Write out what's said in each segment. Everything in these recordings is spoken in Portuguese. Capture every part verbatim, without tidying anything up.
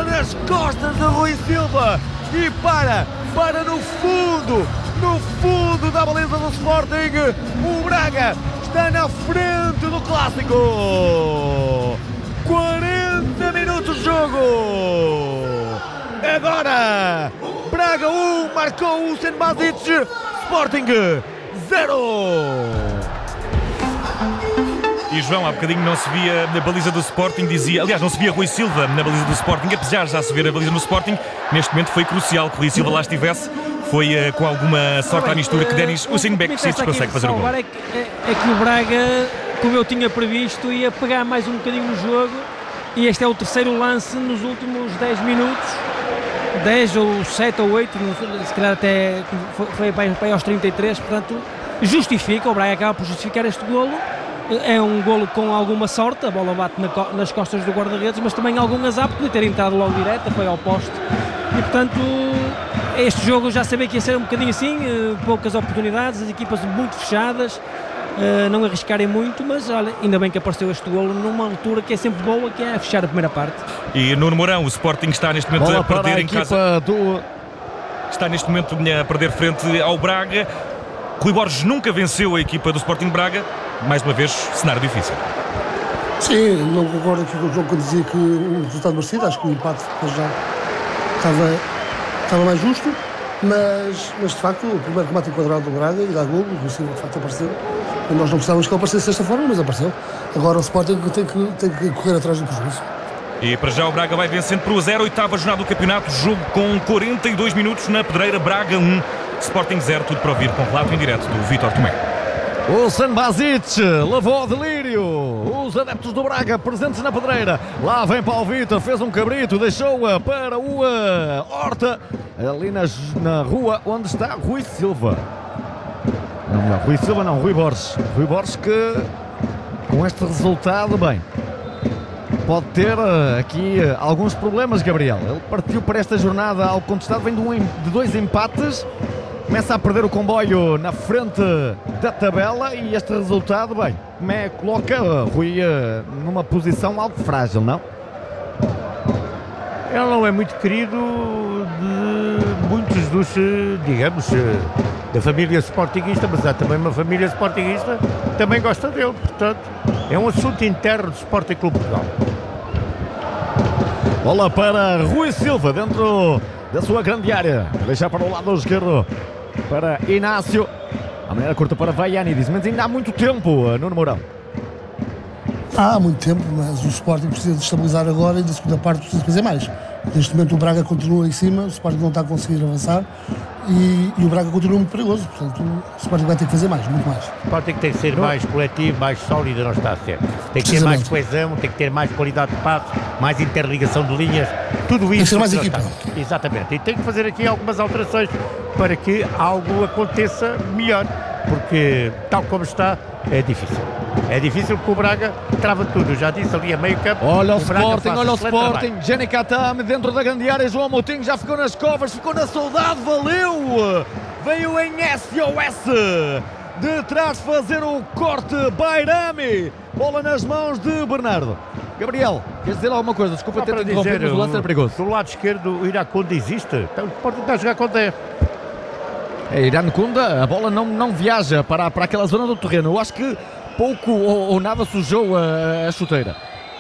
bola nas costas de Rui Silva e para, para no fundo, no fundo da baliza do Sporting. O Braga está na frente do clássico. quarenta minutos de jogo. Agora, Braga um, marcou o Senbasic, Sporting zero. E João, há bocadinho não se via na baliza do Sporting, dizia, aliás, não se via Rui Silva na baliza do Sporting, apesar de já se ver a baliza no Sporting. Neste momento foi crucial que Rui Silva lá estivesse. Foi uh, com alguma sorte à mistura que Denis Usinbekcic consegue fazer o gol. É que, é, é que o Braga, como eu tinha previsto, ia pegar mais um bocadinho no jogo, e este é o terceiro lance nos últimos dez minutos, dez ou sete ou oito, se calhar até foi, foi para, para aos trinta e três, portanto justifica, o Braga acaba por justificar este golo. É um golo com alguma sorte, a bola bate na, nas costas do guarda-redes, mas também algum azar, podia ter entrado logo direto, foi ao poste, e portanto este jogo já sabia que ia ser um bocadinho assim, poucas oportunidades, as equipas muito fechadas, não arriscarem muito, mas olha, ainda bem que apareceu este golo numa altura que é sempre boa, que é fechar a primeira parte. E Nuno Mourão, o Sporting está neste momento bola a perder a em casa, do... está neste momento a perder frente ao Braga. Rui Borges nunca venceu a equipa do Sporting Braga. Mais uma vez, cenário difícil. Sim, não concordo aqui com o jogo que dizia que o resultado merecido. Acho que o empate já estava, estava mais justo, mas, mas de facto o primeiro remate enquadrado do Braga e da gol, o Silva de facto apareceu. E nós não precisávamos que ele aparecesse desta forma, mas apareceu. Agora o Sporting tem que, tem que correr atrás do prejuízo. E para já o Braga vai vencendo por um a zero, oitava jornada do campeonato, jogo com quarenta e dois minutos na Pedreira. Braga um, Sporting zero, tudo para ouvir com relato em direto do Vítor Tomé. O Senbasic levou ao delírio os adeptos do Braga presentes na Pedreira. Lá vem Paulo Vitor, fez um cabrito, deixou-a para o uh, Horta, ali nas, na rua onde está Rui Silva. Não, não, Rui Silva não, Rui Borges. Rui Borges que com este resultado, bem, pode ter uh, aqui uh, alguns problemas, Gabriel. Ele partiu para esta jornada ao contestado, vem de, um, de dois empates. Começa a perder o comboio na frente da tabela e este resultado, bem, me coloca uh, Rui uh, numa posição algo frágil, não? Ele não é muito querido de muitos dos, digamos, da família sportinguista, mas há também uma família sportinguista que também gosta dele, portanto, é um assunto interno do Sporting Clube Portugal. Bola para Rui Silva dentro da sua grande área, deixar para o lado esquerdo para Inácio, a maneira curta para Vaianides, mas ainda há muito tempo, Nuno Mourão. Há muito tempo, mas o Sporting precisa de estabilizar agora e da segunda parte precisa fazer mais. Neste momento o Braga continua em cima, o Sporting não está a conseguir avançar e, e o Braga continua muito perigoso, portanto o Sporting vai ter que fazer mais, muito mais. O Sporting tem que ser não. mais coletivo, mais sólido, não está a ser. Tem que ter mais coesão, tem que ter mais qualidade de passe, mais interligação de linhas, tudo isso. Tem que ser mais equipa. Está. Exatamente, e tem que fazer aqui algumas alterações para que algo aconteça melhor, porque tal como está é difícil. É difícil porque o Braga trava tudo, já disse ali a meio campo. Olha o, o Sporting, olha o Sporting, Jenny Katame dentro da grande área, João Moutinho já ficou nas covas, ficou na saudade, valeu! Veio em S O S, de trás fazer o corte, Bairami, bola nas mãos de Bernardo. Gabriel, queres dizer alguma coisa? Desculpa ter te interrompido, mas o lance era perigoso. Do lado esquerdo o Iraconda existe, então o Sporting está a jogar com dez. É, Iraconda, a bola não, não viaja para, para aquela zona do terreno, eu acho que pouco ou, ou nada sujou a, a chuteira.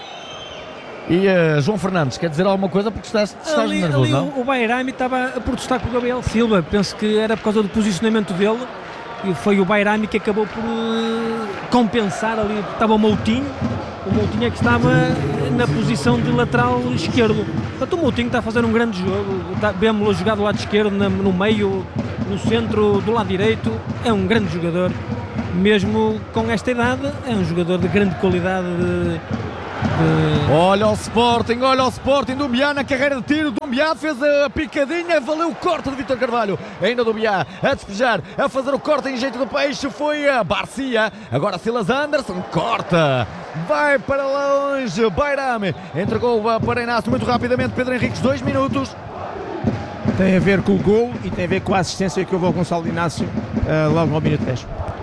E uh, João Fernandes, quer dizer alguma coisa porque estás, estás ali, nervoso, ali não? O, o Bairami estava a protestar com o Gabriel Silva, penso que era por causa do posicionamento dele e foi o Bairami que acabou por uh, compensar ali, estava o Moutinho, o Moutinho é que estava na posição de lateral esquerdo. Portanto, o Moutinho está a fazer um grande jogo, vemos-lo a jogar do lado esquerdo, na, no meio, no centro, do lado direito, é um grande jogador. Mesmo com esta idade, é um jogador de grande qualidade de, de... Olha o Sporting, olha o Sporting, Dumbiá na carreira de tiro, Dumbiá fez a picadinha, valeu o corte de Vítor Carvalho, ainda Dumbiá a despejar, a fazer o corte em jeito de peixe, foi a Barcia, agora Silas Anderson, corta, vai para longe, Bairami, entregou para Inácio muito rapidamente, Pedro Henriques, dois minutos. Tem a ver com o gol e tem a ver com a assistência que houve ao Gonçalo Inácio uh, logo ao minuto dez.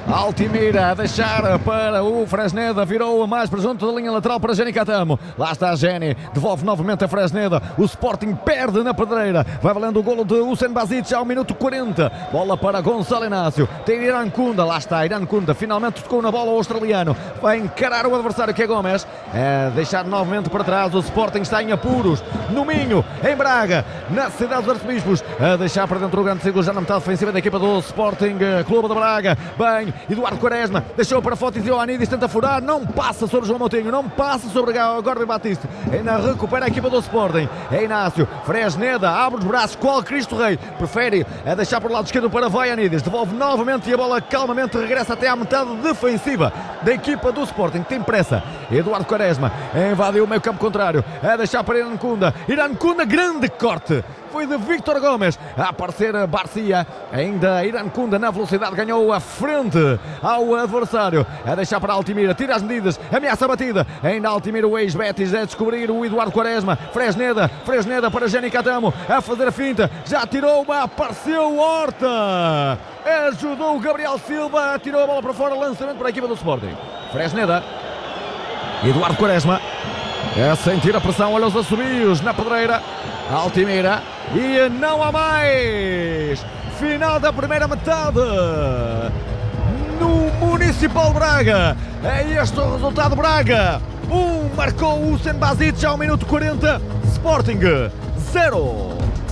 Altimira a deixar para o Fresneda, virou mais para junto da linha lateral para Geni Catamo. Lá está Geni, devolve novamente a Fresneda. O Sporting perde na Pedreira. Vai valendo o golo de Hussein Basic ao minuto quarenta. Bola para Gonçalo Inácio. Tem Irán Kunda, lá está Irán Kunda. Finalmente tocou na bola o australiano. Vai encarar o adversário que é Gomes. É deixar novamente para trás. O Sporting está em apuros. No Minho, em Braga, na cidade dos Arcebispos. A deixar para dentro o grande círculo já na metade defensiva da equipa do Sporting Clube de Braga. Bem, Eduardo Quaresma deixou para Fotis e Ioannidis, tenta furar, não passa sobre João Moutinho, não passa sobre Gorbi Batiste. Ainda recupera a equipa do Sporting. É Inácio, Fresneda abre os braços, qual Cristo Rei, prefere a deixar para o lado esquerdo para Ioannidis, devolve novamente e a bola calmamente regressa até à metade defensiva da equipa do Sporting. Tem pressa, Eduardo Quaresma invadiu o meio campo contrário, a deixar para Irán Kunda. Irán Kunda, grande corte, foi de Víctor Gomes, a aparecer Barcia, ainda Irán Kunda na velocidade, ganhou a frente ao adversário, a deixar para Altimira, tira as medidas, ameaça a batida, ainda Altimira, o ex-Betis, a descobrir o Eduardo Quaresma, Fresneda, Fresneda para Geni Catamo, a fazer a finta, já tirou uma, apareceu Horta, ajudou o Gabriel Silva, tirou a bola para fora, lançamento para a equipa do Sporting. Fresneda, Eduardo Quaresma, a sentir a pressão, olha os assobios na Pedreira, Altimira, e não há mais. Final da primeira metade no Municipal Braga. É este o resultado. Braga um, marcou o Hussein Basic ao minuto quarenta, Sporting zero.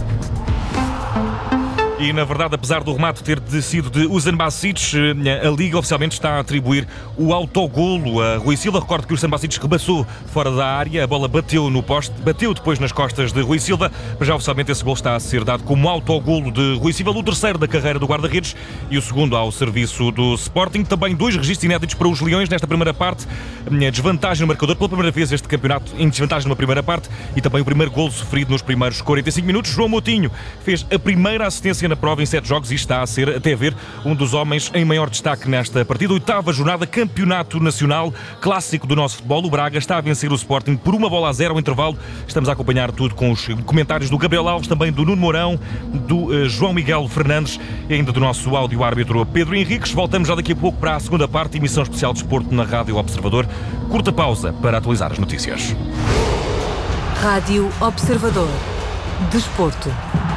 E na verdade, apesar do remate ter sido de Hussein Basic, a Liga oficialmente está a atribuir o autogolo a Rui Silva. Recordo que o Hussein Basic rebaçou fora da área, a bola bateu no poste, bateu depois nas costas de Rui Silva, mas já oficialmente esse golo está a ser dado como autogolo de Rui Silva, o terceiro da carreira do guarda-redes e o segundo ao serviço do Sporting. Também dois registros inéditos para os Leões nesta primeira parte, desvantagem no marcador pela primeira vez este campeonato em desvantagem numa primeira parte e também o primeiro golo sofrido nos primeiros quarenta e cinco minutos. João Moutinho fez a primeira assistência na prova em sete jogos e está a ser, até ver, um dos homens em maior destaque nesta partida. Oitava jornada, campeonato nacional, clássico do nosso futebol. O Braga está a vencer o Sporting por uma bola a zero ao intervalo. Estamos a acompanhar tudo com os comentários do Gabriel Alves, também do Nuno Mourão, do uh, João Miguel Fernandes e ainda do nosso áudio-árbitro Pedro Henriques. Voltamos já daqui a pouco para a segunda parte, emissão especial de desporto na Rádio Observador. Curta pausa para atualizar as notícias. Rádio Observador. Desporto.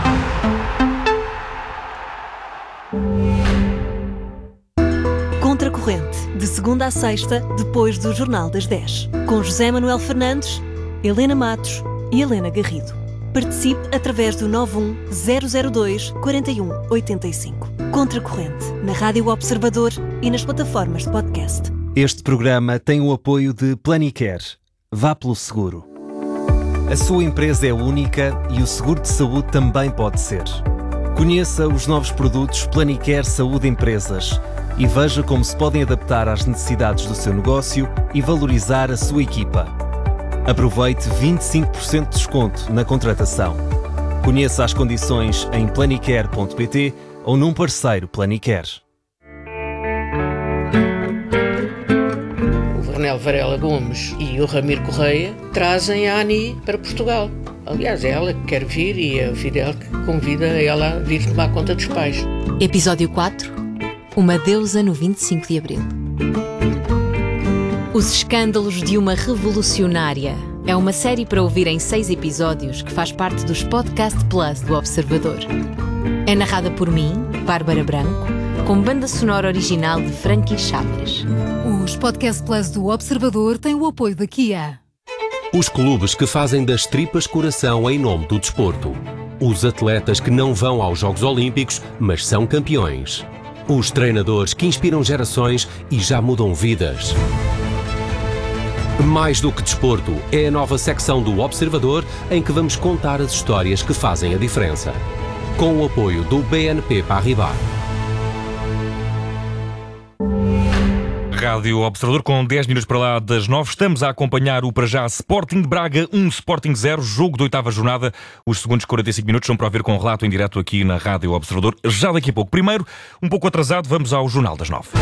Contracorrente, de segunda a sexta, depois do Jornal das dez. Com José Manuel Fernandes, Helena Matos e Helena Garrido. Participe através do nove um zero zero dois quatro um oito cinco. Contracorrente, na Rádio Observador e nas plataformas de podcast. Este programa tem o apoio de Planicare. Vá pelo seguro. A sua empresa é única e o seguro de saúde também pode ser. Conheça os novos produtos Planicare Saúde Empresas e veja como se podem adaptar às necessidades do seu negócio e valorizar a sua equipa. Aproveite vinte e cinco por cento de desconto na contratação. Conheça as condições em planicare ponto pt ou num parceiro Planicare. O Vernel Varela Gomes e o Ramiro Correia trazem a Ani para Portugal. Aliás, é ela que quer vir e é o Fidel que convida ela a vir tomar conta dos pais. Episódio quatro. Uma deusa no vinte e cinco de abril. Os escândalos de uma revolucionária. É uma série para ouvir em seis episódios que faz parte dos Podcast Plus do Observador. É narrada por mim, Bárbara Branco, com banda sonora original de Frankie Chaves. Os Podcast Plus do Observador têm o apoio da Kia. Os clubes que fazem das tripas coração em nome do desporto. Os atletas que não vão aos Jogos Olímpicos, mas são campeões. Os treinadores que inspiram gerações e já mudam vidas. Mais do que desporto, é a nova secção do Observador em que vamos contar as histórias que fazem a diferença. Com o apoio do B N P Paribas. Rádio Observador, com dez minutos para lá das nove, estamos a acompanhar o para já Sporting de Braga um, Sporting zero, jogo da oitava jornada. Os segundos quarenta e cinco minutos são para ver com um relato em direto aqui na Rádio Observador, já daqui a pouco. Primeiro, um pouco atrasado, vamos ao Jornal das nove.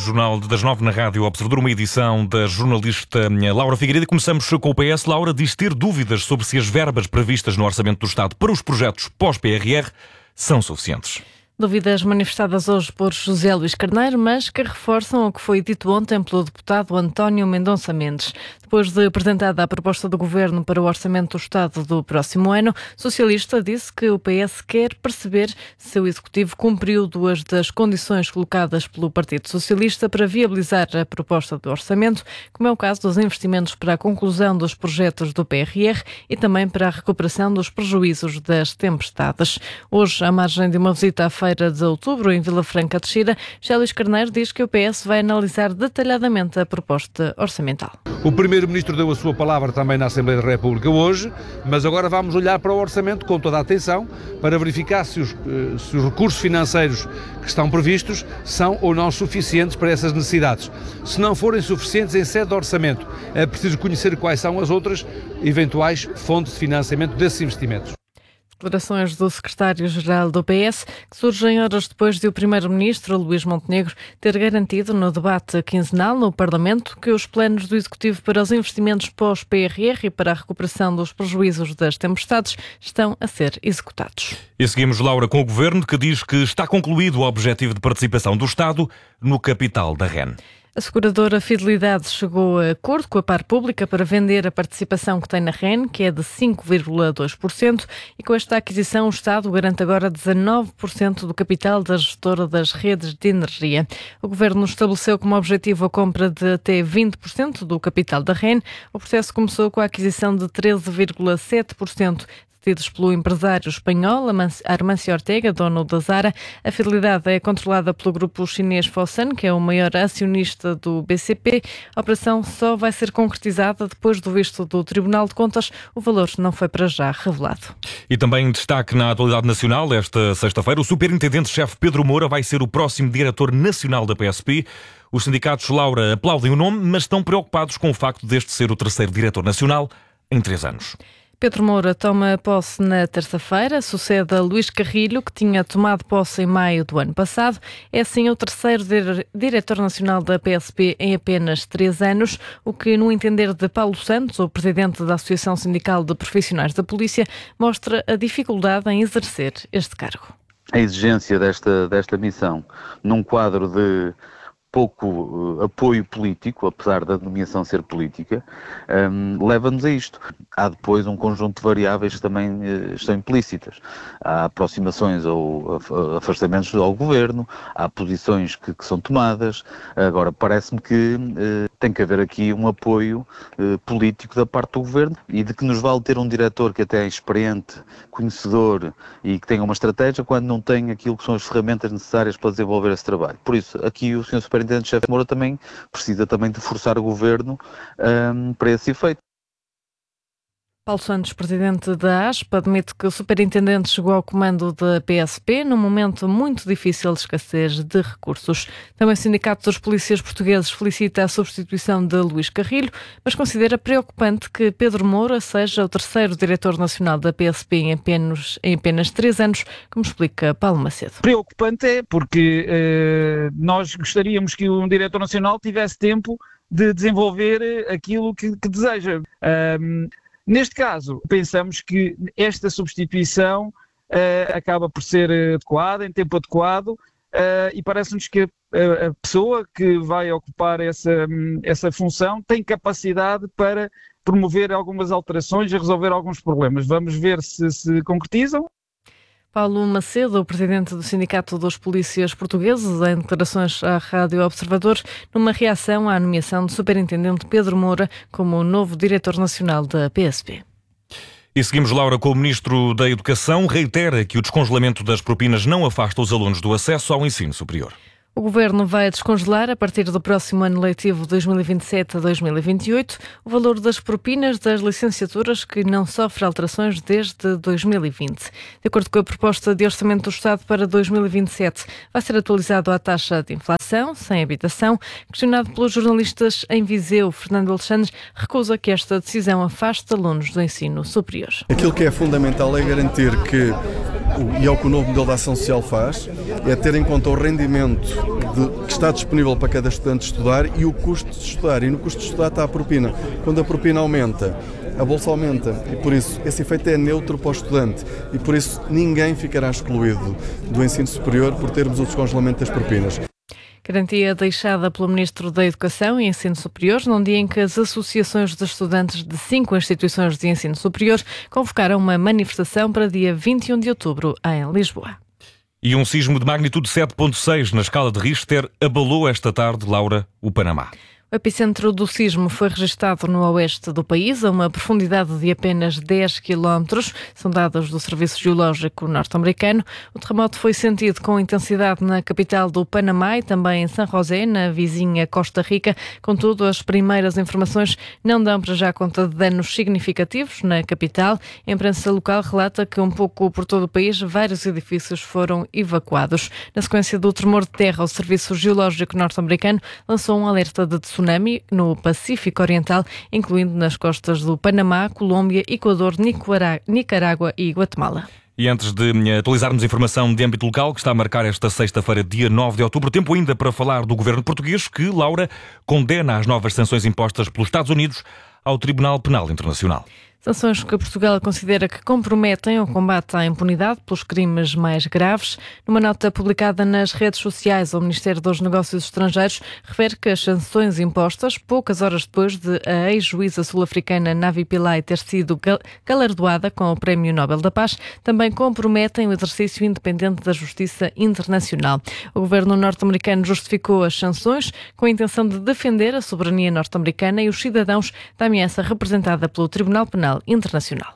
Jornal das nove na Rádio Observador, uma edição da jornalista Laura Figueiredo. Começamos com o P S. Laura diz ter dúvidas sobre se as verbas previstas no Orçamento do Estado para os projetos pós-P R R são suficientes. Dúvidas manifestadas hoje por José Luís Carneiro, mas que reforçam o que foi dito ontem pelo deputado António Mendonça Mendes. Depois de apresentada a proposta do Governo para o Orçamento do Estado do próximo ano, o socialista disse que o P S quer perceber se o Executivo cumpriu duas das condições colocadas pelo Partido Socialista para viabilizar a proposta do Orçamento, como é o caso dos investimentos para a conclusão dos projetos do P R R e também para a recuperação dos prejuízos das tempestades. Hoje, à margem de uma visita à feira de outubro em Vila Franca de Xira, José Luís Carneiro diz que o P S vai analisar detalhadamente a proposta orçamental. O Primeiro-Ministro deu a sua palavra também na Assembleia da República hoje, mas agora vamos olhar para o orçamento com toda a atenção para verificar se os, se os recursos financeiros que estão previstos são ou não suficientes para essas necessidades. Se não forem suficientes em sede de orçamento, é preciso conhecer quais são as outras eventuais fontes de financiamento desses investimentos. Declarações do secretário-geral do P S, que surgem horas depois de o primeiro-ministro, Luís Montenegro, ter garantido no debate quinzenal no Parlamento que os planos do Executivo para os investimentos pós-P R R e para a recuperação dos prejuízos das tempestades estão a ser executados. E seguimos, Laura, com o Governo, que diz que está concluído o objetivo de participação do Estado no capital da R E N. A seguradora Fidelidade chegou a acordo com a Par Pública para vender a participação que tem na R E N, que é de cinco vírgula dois por cento, e com esta aquisição o Estado garante agora dezanove por cento do capital da gestora das redes de energia. O Governo estabeleceu como objetivo a compra de até vinte por cento do capital da R E N. O processo começou com a aquisição de treze vírgula sete por cento tidos pelo empresário espanhol Armancio Ortega, dono da Zara. A Fidelidade é controlada pelo grupo chinês Fosun, que é o maior acionista do B C P. A operação só vai ser concretizada depois do visto do Tribunal de Contas. O valor não foi para já revelado. E também destaque na atualidade nacional, esta sexta-feira, o superintendente-chefe Pedro Moura vai ser o próximo diretor nacional da P S P. Os sindicatos, Laura, aplaudem o nome, mas estão preocupados com o facto deste ser o terceiro diretor nacional em três anos. Pedro Moura toma posse na terça-feira, sucede a Luís Carrilho, que tinha tomado posse em maio do ano passado. É assim o terceiro diretor nacional da P S P em apenas três anos, o que, no entender de Paulo Santos, o presidente da Associação Sindical de Profissionais da Polícia, mostra a dificuldade em exercer este cargo. A exigência desta, desta missão, num quadro de pouco uh, apoio político, apesar da nomeação ser política, um, leva-nos a isto. Há depois um conjunto de variáveis que também uh, estão implícitas. Há aproximações ou afastamentos ao governo, há posições que, que são tomadas. Agora, parece-me que uh, tem que haver aqui um apoio uh, político da parte do governo e de que nos vale ter um diretor que até é experiente, conhecedor e que tenha uma estratégia quando não tem aquilo que são as ferramentas necessárias para desenvolver esse trabalho. Por isso, aqui o senhor Super Superintendente-chefe Moura também precisa também de forçar o Governo um, para esse efeito. Paulo Santos, presidente da A S P, admite que o superintendente chegou ao comando da P S P num momento muito difícil de escassez de recursos. Também o Sindicato dos Polícias Portugueses felicita a substituição de Luís Carrilho, mas considera preocupante que Pedro Moura seja o terceiro diretor nacional da P S P em apenas, em apenas três anos, como explica Paulo Macedo. Preocupante é porque eh, nós gostaríamos que um diretor nacional tivesse tempo de desenvolver aquilo que, que deseja. Um, Neste caso, pensamos que esta substituição uh, acaba por ser adequada, em tempo adequado, uh, e parece-nos que a, a pessoa que vai ocupar essa, essa função tem capacidade para promover algumas alterações e resolver alguns problemas. Vamos ver se se concretizam. Paulo Macedo, o presidente do Sindicato dos Polícias Portugueses, em declarações à Rádio Observador, numa reação à nomeação do superintendente Pedro Moura como novo diretor nacional da P S P. E seguimos, Laura, com o Ministro da Educação, reitera que o descongelamento das propinas não afasta os alunos do acesso ao ensino superior. O Governo vai descongelar, a partir do próximo ano letivo dois mil e vinte e sete a dois mil e vinte e oito, o valor das propinas das licenciaturas que não sofre alterações desde dois mil e vinte. De acordo com a proposta de Orçamento do Estado para dois mil e vinte e sete, vai ser atualizado à taxa de inflação, sem habitação. Questionado pelos jornalistas em Viseu, Fernando Alexandre recusa que esta decisão afaste alunos do ensino superior. Aquilo que é fundamental é garantir que, e é o que o novo modelo de ação social faz, é ter em conta o rendimento de, que está disponível para cada estudante estudar e o custo de estudar. E no custo de estudar está a propina. Quando a propina aumenta, a bolsa aumenta e por isso esse efeito é neutro para o estudante e por isso ninguém ficará excluído do ensino superior por termos o descongelamento das propinas. Garantia deixada pelo Ministro da Educação e Ensino Superior num dia em que as associações de estudantes de cinco instituições de ensino superior convocaram uma manifestação para dia vinte e um de outubro em Lisboa. E um sismo de magnitude sete ponto seis na escala de Richter abalou esta tarde, Laura, o Panamá. O epicentro do sismo foi registado no oeste do país, a uma profundidade de apenas dez quilómetros, são dados do Serviço Geológico norte-americano. O terremoto foi sentido com intensidade na capital do Panamá e também em San José, na vizinha Costa Rica. Contudo, as primeiras informações não dão para já conta de danos significativos na capital. A imprensa local relata que um pouco por todo o país vários edifícios foram evacuados. Na sequência do tremor de terra, o Serviço Geológico norte-americano lançou um alerta de tsunami no Pacífico Oriental, incluindo nas costas do Panamá, Colômbia, Equador, Nicarágua e Guatemala. E antes de atualizarmos informação de âmbito local, que está a marcar esta sexta-feira, dia nove de outubro, tempo ainda para falar do governo português, que, Laura, condena as novas sanções impostas pelos Estados Unidos ao Tribunal Penal Internacional. Sanções que Portugal considera que comprometem o combate à impunidade pelos crimes mais graves. Numa nota publicada nas redes sociais, o Ministério dos Negócios Estrangeiros refere que as sanções impostas, poucas horas depois de a ex-juíza sul-africana Navi Pillay ter sido galardoada com o Prémio Nobel da Paz, também comprometem o exercício independente da justiça internacional. O governo norte-americano justificou as sanções com a intenção de defender a soberania norte-americana e os cidadãos da ameaça representada pelo Tribunal Penal Internacional.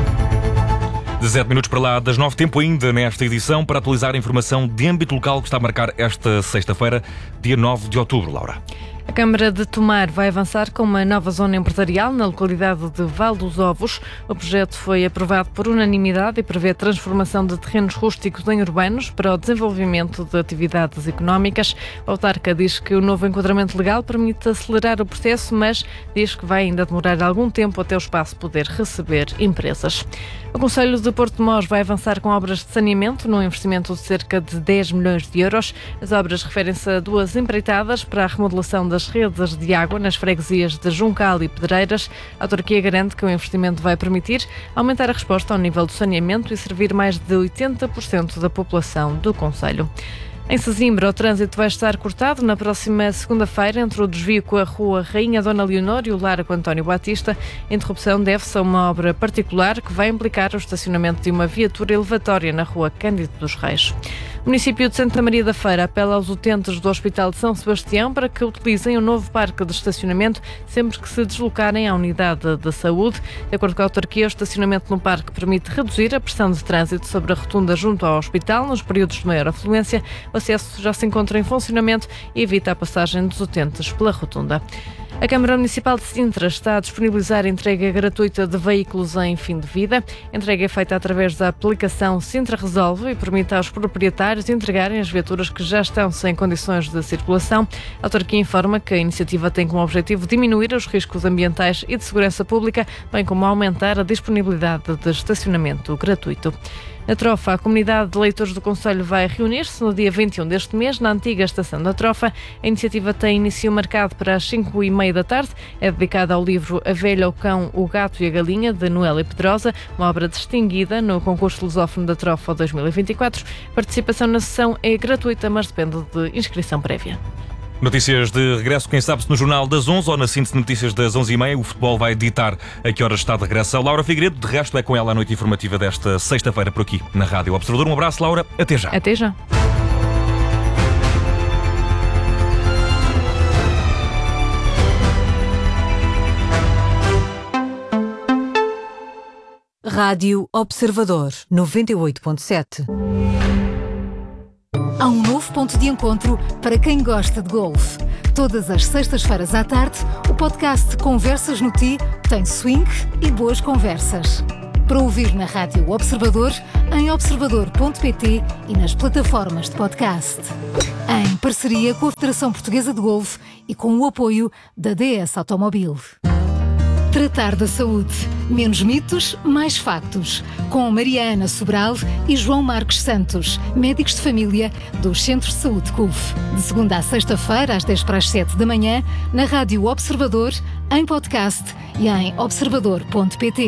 dezessete minutos para lá das nove, tempo ainda nesta edição para atualizar a informação de âmbito local que está a marcar esta sexta-feira, dia nove de outubro, Laura. A Câmara de Tomar vai avançar com uma nova zona empresarial na localidade de Val dos Ovos. O projeto foi aprovado por unanimidade e prevê a transformação de terrenos rústicos em urbanos para o desenvolvimento de atividades económicas. A autarca diz que o novo enquadramento legal permite acelerar o processo, mas diz que vai ainda demorar algum tempo até o espaço poder receber empresas. O Conselho de Porto de Mós vai avançar com obras de saneamento num investimento de cerca de dez milhões de euros. As obras referem-se a duas empreitadas para a remodelação das redes de água nas freguesias de Juncal e Pedreiras. A autarquia garante que o investimento vai permitir aumentar a resposta ao nível do saneamento e servir mais de oitenta por cento da população do concelho. Em Sesimbra, o trânsito vai estar cortado na próxima segunda-feira entre o desvio com a rua Rainha Dona Leonor e o Largo António Batista. A interrupção deve-se a uma obra particular que vai implicar o estacionamento de uma viatura elevatória na rua Cândido dos Reis. O município de Santa Maria da Feira apela aos utentes do Hospital de São Sebastião para que utilizem o novo parque de estacionamento sempre que se deslocarem à unidade de saúde. De acordo com a autarquia, o estacionamento no parque permite reduzir a pressão de trânsito sobre a rotunda junto ao hospital nos períodos de maior afluência. O acesso já se encontra em funcionamento e evita a passagem dos utentes pela rotunda. A Câmara Municipal de Sintra está a disponibilizar a entrega gratuita de veículos em fim de vida. A entrega é feita através da aplicação Sintra Resolve e permite aos proprietários entregarem as viaturas que já estão sem condições de circulação. A autarquia informa que a iniciativa tem como objetivo diminuir os riscos ambientais e de segurança pública, bem como aumentar a disponibilidade de estacionamento gratuito. Na Trofa, a comunidade de leitores do Conselho vai reunir-se no dia vinte e um deste mês, na antiga estação da Trofa. A iniciativa tem início marcado para as cinco e meia da tarde. É dedicada ao livro A Velha, o Cão, o Gato e a Galinha, de Noélia Pedrosa, uma obra distinguida no concurso lusófono da Trofa dois mil e vinte e quatro. A participação na sessão é gratuita, mas depende de inscrição prévia. Notícias de regresso, quem sabe se no Jornal das onze ou na síntese de notícias das onze e meia. O futebol vai ditar a que horas está de regresso a Laura Figueiredo. De resto, é com ela a noite informativa desta sexta-feira por aqui na Rádio Observador. Um abraço, Laura. Até já. Até já. Rádio Observador noventa e oito ponto sete. Há um novo ponto de encontro para quem gosta de golfe. Todas as sextas-feiras à tarde, o podcast Conversas no Ti tem swing e boas conversas. Para ouvir na Rádio Observador, em observador ponto pt e nas plataformas de podcast. Em parceria com a Federação Portuguesa de Golfe e com o apoio da D S Automobil. Tratar da saúde. Menos mitos, mais factos. Com Mariana Sobral e João Marcos Santos, médicos de família dos Centros de Saúde C U F. De segunda a sexta-feira, às dez para as sete da manhã, na Rádio Observador, em podcast e em observador ponto pt.